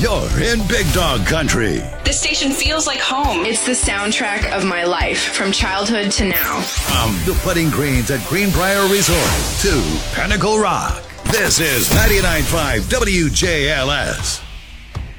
You're in Big Dog Country. This station feels like home. It's the soundtrack of my life, from childhood to now. From the Putting Greens at Greenbrier Resort to Pinnacle Rock. This is 99.5 WJLS.